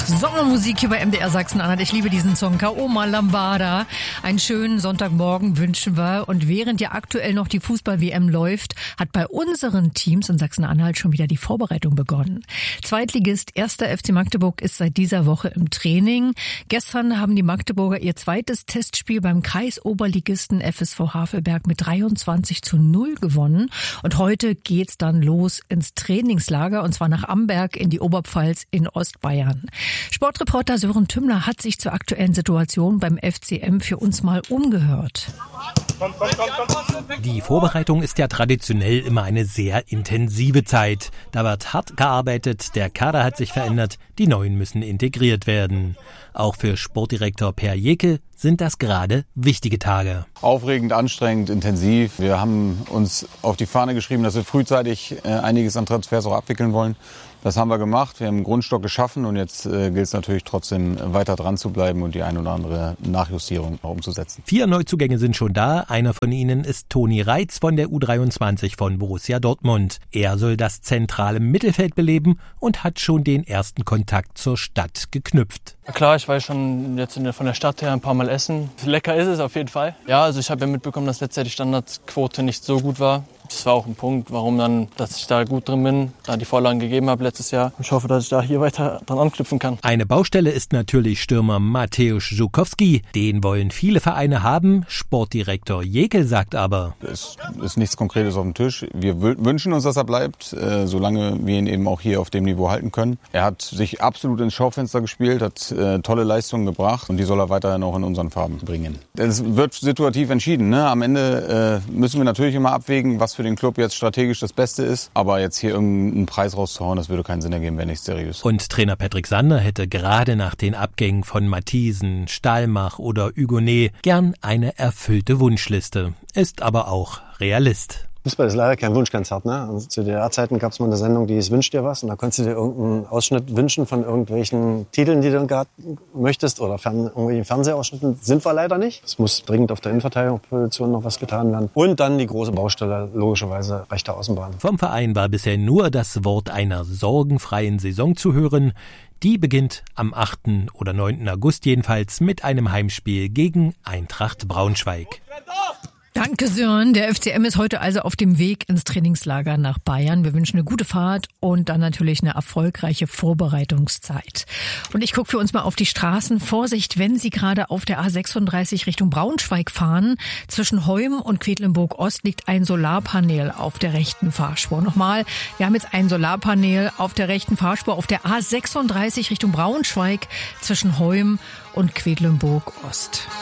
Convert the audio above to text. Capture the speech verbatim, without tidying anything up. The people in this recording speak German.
Sommermusik hier bei M D R Sachsen-Anhalt. Ich liebe diesen Song. Kaoma Lambada. Einen schönen Sonntagmorgen wünschen wir. Und während ja aktuell noch die Fußball-W M läuft, hat bei unseren Teams in Sachsen-Anhalt schon wieder die Vorbereitung begonnen. Zweitligist erster F C Magdeburg ist seit dieser Woche im Training. Gestern haben die Magdeburger ihr zweites Testspiel beim Kreisoberligisten F S V Havelberg mit dreiundzwanzig zu null gewonnen. Und heute geht's dann los ins Trainingslager, und zwar nach Amberg in die Oberpfalz in Ostbayern. Sportreporter Sören Tümmler hat sich zur aktuellen Situation beim F C M für uns mal umgehört. Die Vorbereitung ist ja traditionell immer eine sehr intensive Zeit. Da wird hart gearbeitet, der Kader hat sich verändert, die Neuen müssen integriert werden. Auch für Sportdirektor Per Jekel sind das gerade wichtige Tage. Aufregend, anstrengend, intensiv. Wir haben uns auf die Fahne geschrieben, dass wir frühzeitig äh, einiges an Transfers auch abwickeln wollen. Das haben wir gemacht. Wir haben einen Grundstock geschaffen und jetzt äh, gilt es natürlich trotzdem weiter dran zu bleiben und die ein oder andere Nachjustierung umzusetzen. Vier Neuzugänge sind schon da. Einer von ihnen ist Toni Reitz von der U dreiundzwanzig von Borussia Dortmund. Er soll das zentrale Mittelfeld beleben und hat schon den ersten Kontakt zur Stadt geknüpft. Klar, ich war schon jetzt in der, von der Stadt her ein paar Mal essen. Lecker ist es auf jeden Fall. Ja, also ich habe ja mitbekommen, dass letztes Jahr die Standardquote nicht so gut war. Das war auch ein Punkt, warum dann, dass ich da gut drin bin, da die Vorlagen gegeben habe letztes Jahr. Ich hoffe, dass ich da hier weiter dran anknüpfen kann. Eine Baustelle ist natürlich Stürmer Mateusz Żukowski. Den wollen viele Vereine haben. Sportdirektor Jekel sagt aber: Es ist nichts Konkretes auf dem Tisch. Wir wünschen uns, dass er bleibt, äh, solange wir ihn eben auch hier auf dem Niveau halten können. Er hat sich absolut ins Schaufenster gespielt, hat äh, tolle Leistungen gebracht und die soll er weiterhin auch in unseren Farben bringen. Es wird situativ entschieden, ne? Am Ende äh, müssen wir natürlich immer abwägen, was für den Club jetzt strategisch das Beste ist. Aber jetzt hier irgendeinen Preis rauszuhauen, das würde keinen Sinn ergeben, wäre nicht seriös. Und Trainer Patrick Sander hätte gerade nach den Abgängen von Matthiesen, Stahlmach oder Hugonet gern eine erfüllte Wunschliste. Ist aber auch Realist. Fußball ist leider kein Wunschkonzert, ne? Also zu D D R-Zeiten gab es mal eine Sendung, die hieß Wünsch dir was, und da konntest du dir irgendeinen Ausschnitt wünschen von irgendwelchen Titeln, die du gerade möchtest, oder fern, irgendwelchen Fernsehausschnitten. Sind wir leider nicht. Es muss dringend auf der Innenverteidigungsposition noch was getan werden. Und dann die große Baustelle, logischerweise rechte Außenbahn. Vom Verein war bisher nur das Wort einer sorgenfreien Saison zu hören. Die beginnt am achten oder neunten August jedenfalls mit einem Heimspiel gegen Eintracht Braunschweig. Danke, Sören. Der F C M ist heute also auf dem Weg ins Trainingslager nach Bayern. Wir wünschen eine gute Fahrt und dann natürlich eine erfolgreiche Vorbereitungszeit. Und ich gucke für uns mal auf die Straßen. Vorsicht, wenn Sie gerade auf der A sechsunddreißig Richtung Braunschweig fahren. Zwischen Heum und Quedlinburg Ost liegt ein Solarpanel auf der rechten Fahrspur. Nochmal, wir haben jetzt ein Solarpanel auf der rechten Fahrspur auf der A sechsunddreißig Richtung Braunschweig zwischen Heum und Quedlinburg Ost.